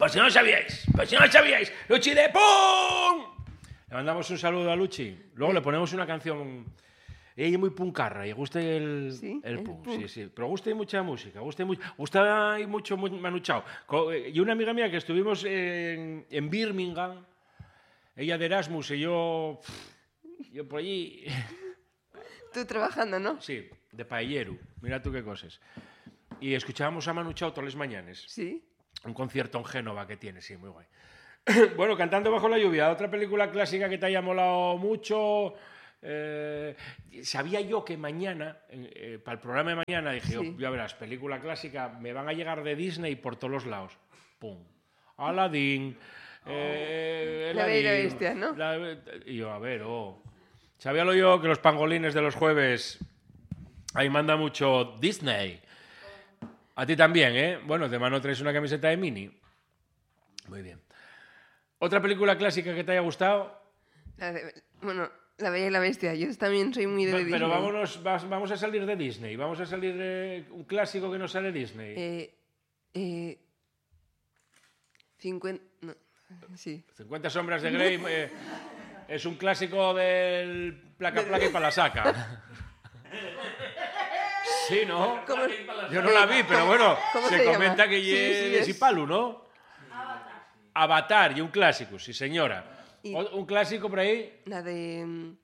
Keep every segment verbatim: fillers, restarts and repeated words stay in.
Por si no lo sabíais, por si no lo sabíais, Luchi de Pum. Le mandamos un saludo a Luchi. Luego le ponemos una canción. Ella es muy puncarra y gusta el, ¿Sí? el el punk. punk. Sí, sí. Pero gusta mucha música, gusta mucho, gusta mucho Manu Chao. Y una amiga mía que estuvimos en, en Birmingham, ella de Erasmus y yo, yo por allí. Tú trabajando, ¿no? Sí, de paellero. Mira tú qué cosas. Y escuchábamos a Manu Chao todas las mañanas. Sí. Un concierto en Génova que tiene, sí, muy guay. Bueno, Cantando bajo la lluvia, otra película clásica que te haya molado mucho. Eh, sabía yo que mañana, eh, para el programa de mañana, dije, Sí. oh, ya verás, película clásica, me van a llegar de Disney por todos los lados. Pum. Aladdin. Eh, La Bella y la Aladdin, Bestia, ¿no? la- y yo, a ver, oh. Sabía lo yo que los pangolines de los jueves, ahí manda mucho Disney. A ti también, ¿eh? Bueno, de mano traes una camiseta de Mini. Muy bien. ¿Otra película clásica que te haya gustado? La de- bueno, La Bella y la Bestia. Yo también soy muy de Pe- Disney. Pero vámonos, vas- vamos a salir de Disney. Vamos a salir de un clásico que no sale de Disney. Eh, eh, cincuenta... No, sí. cincuenta sombras de Grey eh, es un clásico del placa placa y para la saca. Sí, ¿no? ¿Cómo- Yo no la vi, pero bueno, ¿Cómo se, se llama? comenta que Sí, ye sí, de es. Sipalu, ¿no? Avatar. Avatar, y un clásico, sí señora. Y- O- Un clásico por ahí, La de... mm,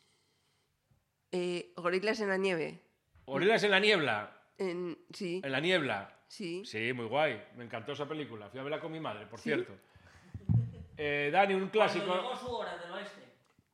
eh, Gorilas en la nieve. Gorilas en la niebla. En, sí, En la niebla. sí. Sí, muy guay. Me encantó esa película. Fui a verla con mi madre, por ¿Sí? cierto. Eh, Dani, un clásico. Cuando llegó su hora del oeste.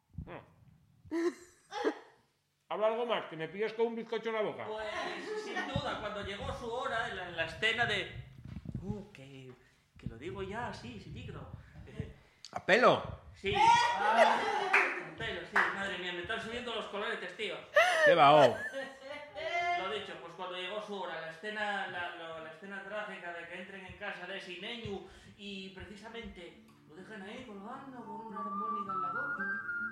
Habla algo más, que me pillas con un bizcocho en la boca. Pues sin duda, cuando llegó su hora, en la, en la escena de... Uh, que, que lo digo ya así, sin micro. Eh, ¿A pelo? sí. Ah, con pelo, sí, madre mía, me están subiendo los colores, tío. ¿Qué va, oh? Lo dicho, pues cuando llegó su hora, la escena, la, lo- la escena trágica de que entren en casa de Sineñu y precisamente lo dejan ahí colgando con una armónica en la boca.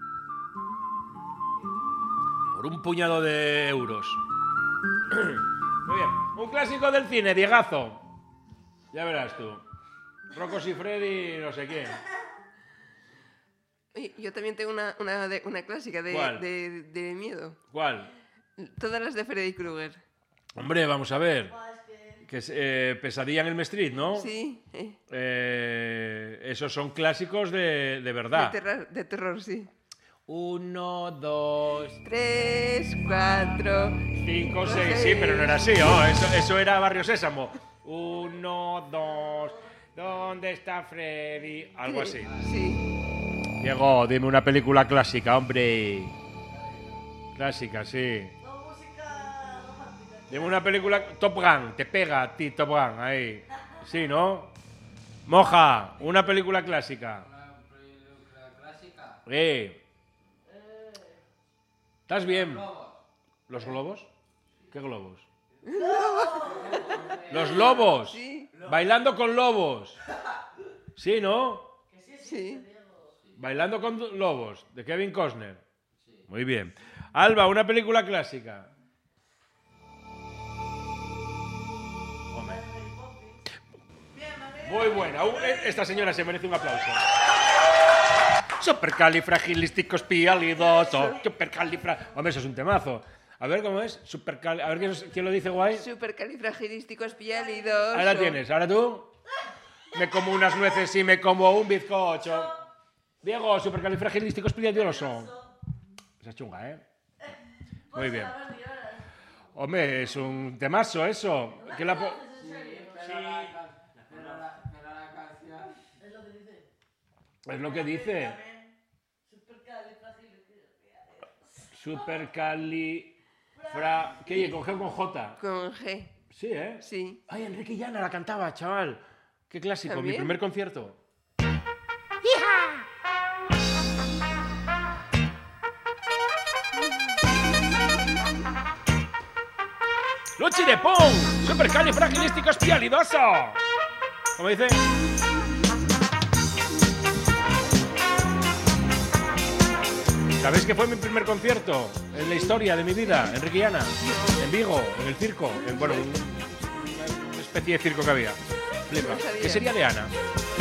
Por un puñado de euros. Muy bien. Un clásico del cine, Diegazo. Ya verás tú. Rocco y Freddy, no sé quién. Oye, yo también tengo una, una, de- una clásica de, ¿Cuál? de, de miedo. ¿Cuál? Todas las de Freddy Krueger. Hombre, vamos a ver. Que es eh, Pesadilla en el Street, ¿no? Sí, eh, Eh, esos son clásicos de, de de, verdad. terror, de terror, sí. Uno, dos, Tres, cuatro... cinco, seis. Sí, pero no era así, ¿no? Eso, eso era Barrio Sésamo. Uno, dos. ¿Dónde está Freddy? Algo así. Sí. Diego, dime una película clásica, hombre. Clásica, sí. Dime una película... Top Gun, te pega a ti Top Gun, ahí. Sí, ¿no? Moja, una película clásica. Una película clásica. Eh. ¿Estás bien? Lobos. ¿Los globos? ¿Qué globos? ¡Los lobos! Sí. Bailando con lobos. Sí, ¿no? Sí. Bailando con lobos, de Kevin Costner. Muy bien. Alba, una película clásica. Hombre. Muy buena. Uh, Esta señora se merece un aplauso. Supercalifragilisticoespialidoso. Supercalifra... Hombre, eso es un temazo. A ver cómo es. Supercal... A ver quién, quién lo dice guay. Supercalifragilisticoespialidoso. Ahí la tienes. Ahora tú. Me como unas nueces y me como un bizcocho. Diego, supercalifragilisticoespialidoso. Esa es chunga, ¿eh? Muy bien. Hombre, es un temazo eso. ¿Qué la po- Pero la, can- pero la- pero la canción. Es lo que dice. Supercalifra... ¿Qué? ¿Con G o con J? Con G. Sí, ¿eh? Sí. Ay, Enrique Llana la cantaba, chaval. Qué clásico, mi ¿También? primer concierto. ¡Luchi de Pong! ¡Supercalifragilisticoespialidoso! ¿Cómo dice? ¿Sabéis que fue mi primer concierto en la historia de mi vida? Enrique Llana. En Vigo, en el circo. En, bueno, un- una especie de circo que había. flipa. No sabía. ¿Qué sería de Ana?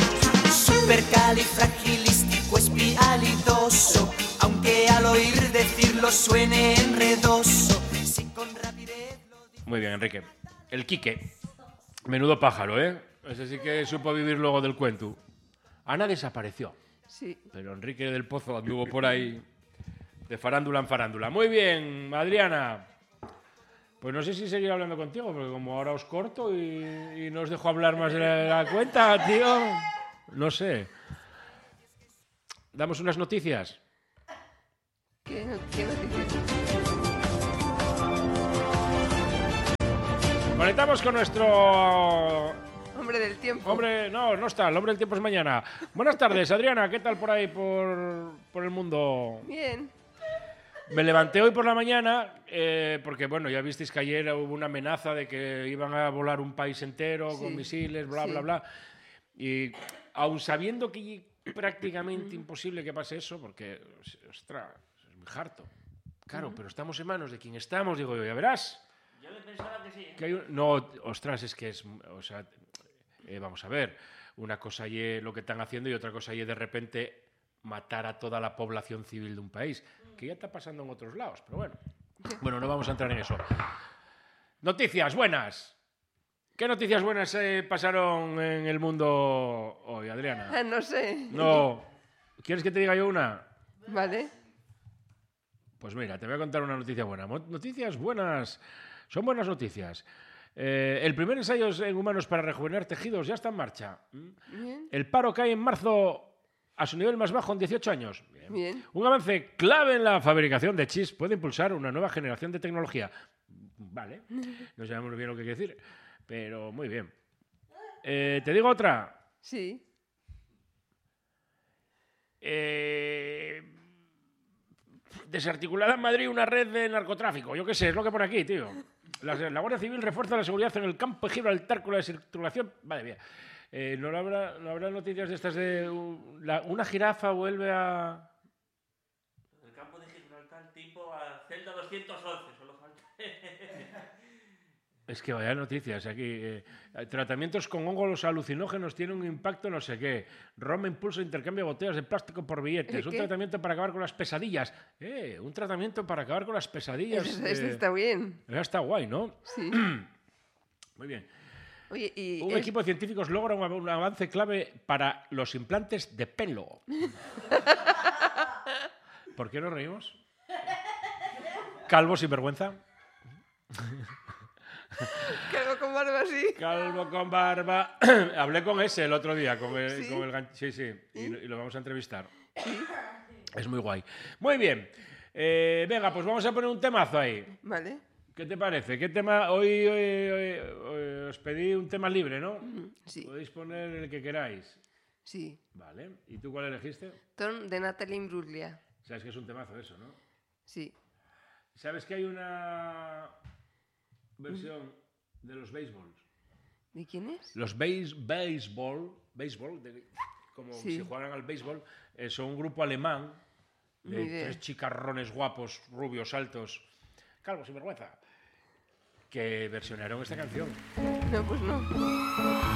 Supercalifragilisticoespialidoso, aunque al oír decirlo suene enredoso. Si con rapidez lo Muy bien, Enrique. El Quique. Menudo pájaro, ¿eh? Ese sí que supo vivir luego del cuento. Ana desapareció, Sí. pero Enrique del Pozo anduvo por ahí de farándula en farándula. Muy bien, Adriana. Pues no sé si seguir hablando contigo, porque como ahora os corto y, y no os dejo hablar más de la, la cuenta, tío. No sé. ¿Damos unas noticias? ¿Qué, no- qué noticias? Conectamos con nuestro Hombre del tiempo. hombre... No, no está. El hombre del tiempo es mañana. Buenas tardes, Adriana. ¿Qué tal por ahí, por, por el mundo? Bien. Me levanté hoy por la mañana eh, porque, bueno, ya visteis que ayer hubo una amenaza de que iban a volar un país entero con Sí, misiles, bla, sí. bla, bla. Y aun sabiendo que es prácticamente imposible que pase eso, porque, ostras, es muy harto. Claro, pero estamos en manos de quien estamos, digo yo, ya verás. Yo le pensaba que sí. ¿eh? Que hay un- No, ostras, es que es... O sea, eh, vamos a ver, una cosa y lo que están haciendo y otra cosa y de repente matar a toda la población civil de un país, que ya está pasando en otros lados, pero bueno. Bueno, no vamos a entrar en eso. Noticias buenas. ¿Qué noticias buenas eh, pasaron en el mundo hoy, Adriana? Ah, no sé. No. ¿Quieres que te diga yo una? Vale. Pues mira, te voy a contar una noticia buena. Mo- Noticias buenas. Son buenas noticias. Eh, el primer ensayo en humanos para rejuvenecer tejidos ya está en marcha. ¿Mm? Bien. El paro cae en marzo a su nivel más bajo en dieciocho años. Bien. Bien. Un avance clave en la fabricación de chips puede impulsar una nueva generación de tecnología. Vale, no sabemos bien lo que quiere decir, pero muy bien. Eh, ¿Te digo otra? Sí. Eh, desarticulada en Madrid una red de narcotráfico. Yo qué sé, es lo que pone aquí, tío. La, la Guardia Civil refuerza la seguridad en el campo de Gibraltar con la circulación. Vale, bien. Eh, ¿no, habrá, ¿No habrá noticias de estas de uh, la- una jirafa vuelve a... El campo de Gibraltar tipo a celda doscientos once, solo falta. Es que vaya noticias aquí. eh, tratamientos con hongos alucinógenos tienen un impacto no sé qué. Roma impulsa intercambio de botellas de plástico por billetes. Un ¿Qué? tratamiento para acabar con las pesadillas. Eh, un tratamiento para acabar con las pesadillas. Eso, eh, eso está bien. Eso está guay, ¿no? Sí. Muy bien. Oye, y... Un es- equipo de científicos logra un, av- un avance clave para los implantes de pelo. ¿Por qué nos reímos? Calvo sin vergüenza. Que algo con barba así. Calvo con barba. Hablé con ese el otro día, con el, ¿Sí? con el gan- sí, sí, y, lo- y lo vamos a entrevistar. Es muy guay. Muy bien. Eh, venga, pues vamos a poner un temazo ahí. Vale. ¿Qué te parece? ¿Qué tema? Hoy, hoy- hoy- hoy os pedí un tema libre, ¿no? Sí. Podéis poner el que queráis. Sí. Vale. ¿Y tú cuál elegiste? Ton de Natalie Imbruglia. Sabes que es un temazo eso, ¿no? Sí. ¿Sabes que hay una versión de los béisbols? ¿De quién es? Los béis, béisbol, béisbol de- como Sí. si jugaran al béisbol, eh, son un grupo alemán de Ni idea. tres chicarrones guapos, rubios, altos, calvos sin vergüenza, que versionaron esta canción. No, pues no.